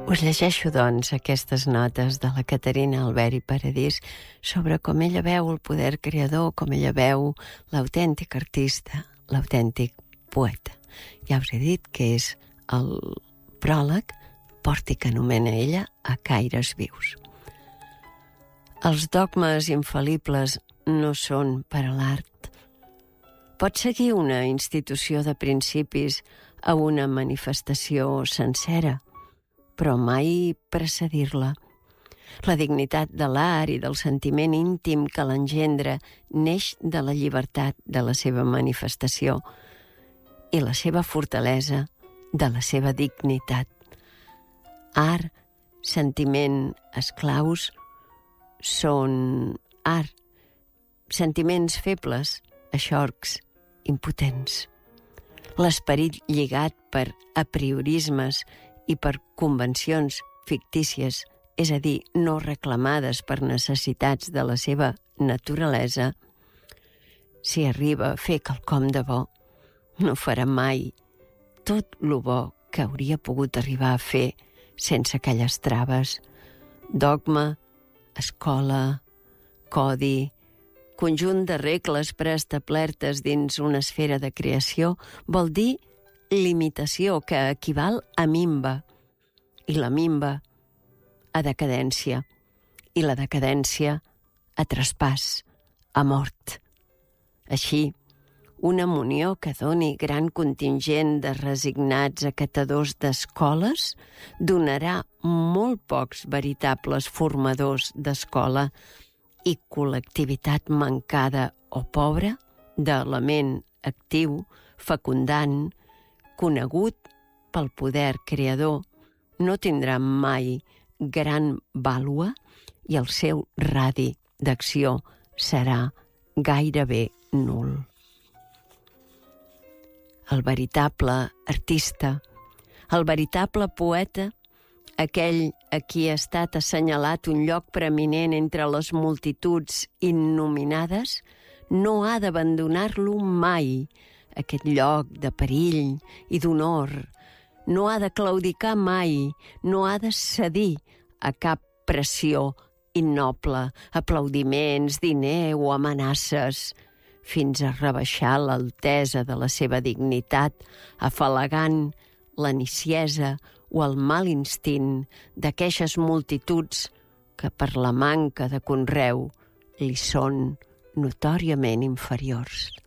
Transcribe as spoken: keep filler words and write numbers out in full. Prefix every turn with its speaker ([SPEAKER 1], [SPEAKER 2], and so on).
[SPEAKER 1] Us llegeixo, doncs, aquestes notes de la Caterina Albert i Paradís sobre com ella veu el poder creador, com ella veu l'autèntic artista, l'autèntic poeta. Ja us he dit que és el pròleg, pòrtic que anomena ella, a caires vius. Els dogmes infal·libles no són per a l'art. Pot seguir una institució de principis a una manifestació sencera, però mai precedir-la. La dignitat de l'art i del sentiment íntim que l'engendra neix de la llibertat de la seva manifestació i la seva fortalesa de la seva dignitat. Art, sentiment esclaus, són art. Sentiments febles, eixorcs, impotents. L'esperit lligat per apriorismes i per convencions fictícies, és a dir, no reclamades per necessitats de la seva naturalesa, si arriba a fer quelcom de bo, no farà mai tot lo bo que hauria pogut arribar a fer sense aquelles traves. Dogma, escola, codi, conjunt de regles preestablertes dins una esfera de creació vol dir limitació, que equival a minva, i la minva a decadència, i la decadència a traspàs, a mort. Així, una munió que doni gran contingent de resignats acatadors d'escoles donarà molt pocs veritables formadors d'escola i col·lectivitat mancada o pobra d'element actiu, fecundant, conegut pel poder creador, no tindrà mai gran vàlua i el seu radi d'acció serà gairebé nul. El veritable artista, el veritable poeta, aquell a qui ha estat assenyalat un lloc preeminent entre les multituds innominades, no ha d'abandonar-lo mai, aquest lloc de perill i d'honor. No ha de claudicar mai, no ha de cedir a cap pressió innoble, aplaudiments, diner o amenaces, fins a rebaixar l'altesa de la seva dignitat, afalagant la niciesa o el mal instint d'aqueixes multituds que per la manca de conreu li són notòriament inferiors.